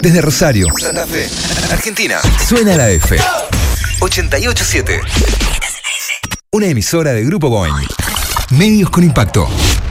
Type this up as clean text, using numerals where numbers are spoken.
Desde Rosario, Santa Fe, Argentina, suena la F. 88.7. Una emisora de Grupo Boeing. Medios con impacto.